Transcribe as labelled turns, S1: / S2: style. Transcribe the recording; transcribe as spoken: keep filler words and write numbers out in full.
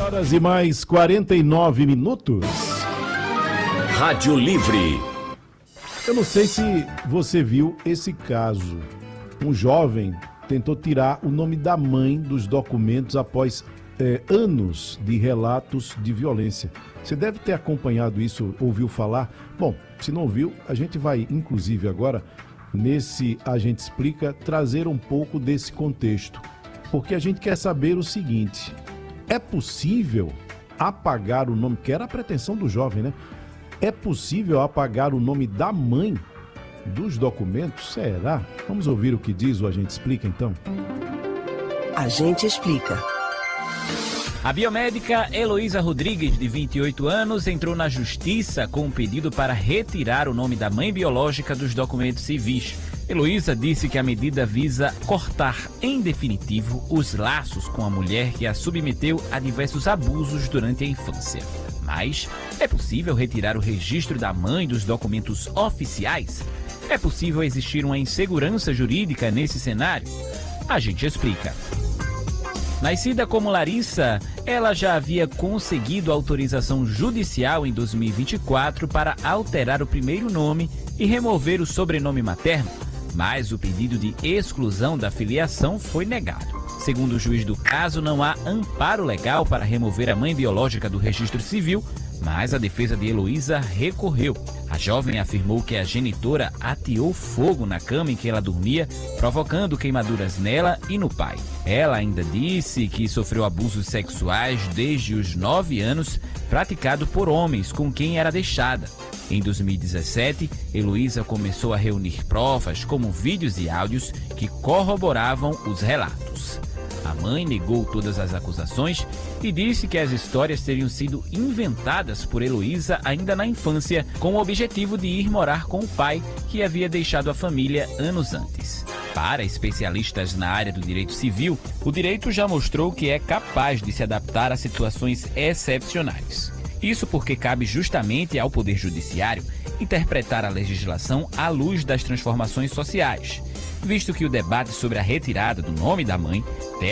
S1: horas e mais quarenta e nove minutos.
S2: Rádio Livre.
S1: Eu não sei se você viu esse caso. Um jovem tentou tirar o nome da mãe dos documentos após é, anos de relatos de violência. Você deve ter acompanhado isso, ouviu falar? Bom, se não ouviu, a gente vai, inclusive agora, nesse A Gente Explica, trazer um pouco desse contexto. Porque a gente quer saber o seguinte: é possível apagar o nome, que era a pretensão do jovem, né? É possível apagar o nome da mãe dos documentos? Será? Vamos ouvir o que diz o A Gente Explica, então?
S3: A Gente Explica.
S4: A biomédica Heloísa Rodrigues, de vinte e oito anos, entrou na justiça com um pedido para retirar o nome da mãe biológica dos documentos civis. Heloísa disse que a medida visa cortar, em definitivo, os laços com a mulher que a submeteu a diversos abusos durante a infância. Mas é possível retirar o registro da mãe dos documentos oficiais? É possível existir uma insegurança jurídica nesse cenário? A gente explica. Nascida como Larissa, ela já havia conseguido autorização judicial em dois mil e vinte e quatro para alterar o primeiro nome e remover o sobrenome materno, mas o pedido de exclusão da filiação foi negado. Segundo o juiz do caso, não há amparo legal para remover a mãe biológica do registro civil, mas a defesa de Heloísa recorreu. A jovem afirmou que a genitora ateou fogo na cama em que ela dormia, provocando queimaduras nela e no pai. Ela ainda disse que sofreu abusos sexuais desde os nove anos, praticado por homens com quem era deixada. Em dois mil e dezessete, Heloísa começou a reunir provas, como vídeos e áudios, que corroboravam os relatos. A mãe negou todas as acusações e disse que as histórias teriam sido inventadas por Heloísa ainda na infância, com o objetivo de ir morar com o pai, que havia deixado a família anos antes. Para especialistas na área do direito civil, o direito já mostrou que é capaz de se adaptar a situações excepcionais. Isso porque cabe justamente ao Poder Judiciário interpretar a legislação à luz das transformações sociais, visto que o debate sobre a retirada do nome da mãe